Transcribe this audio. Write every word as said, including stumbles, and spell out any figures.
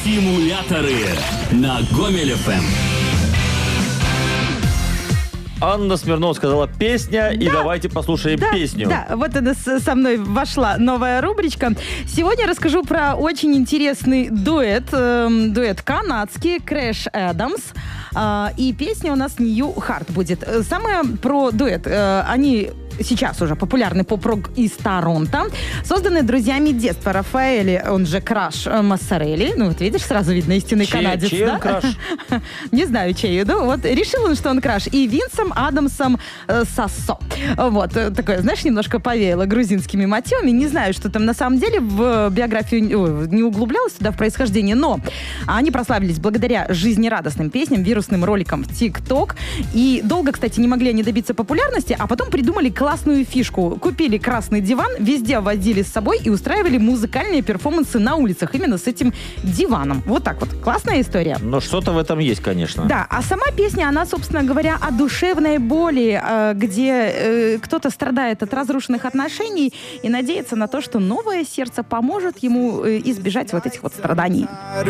Стимуляторы на Гомель эф эм. Анна Смирнова сказала песня, да, и давайте послушаем да, песню. Да, вот она со мной вошла новая рубричка. Сегодня расскажу про очень интересный дуэт, э, дуэт канадский, Crash Adams, э, и песня у нас New Heart будет. Самое про дуэт. Э, они сейчас уже популярный поп-рок из Торонто, созданный друзьями детства. Рафаэль, он же Краш Массарелли. Ну вот видишь, сразу видно истинный чей, канадец, чей да? он Краш? Не знаю, чей. Ну вот решил он, что он Краш. И Винсом Адамсом э, Сассо. Вот. Такое, знаешь, немножко повеяло грузинскими мотивами. Не знаю, что там на самом деле в биографию ой, не углублялась туда в происхождение, но они прославились благодаря жизнерадостным песням, вирусным роликам в ТикТок. И долго, кстати, не могли они добиться популярности, а потом придумали классную фишку. Купили красный диван, везде возили с собой и устраивали музыкальные перформансы на улицах именно с этим диваном. Вот так вот. Классная история. Но что-то в этом есть, конечно. Да, а сама песня, она, собственно говоря, о душевной боли, где э, кто-то страдает от разрушенных отношений и надеется на то, что новое сердце поможет ему э, избежать вот этих вот страданий.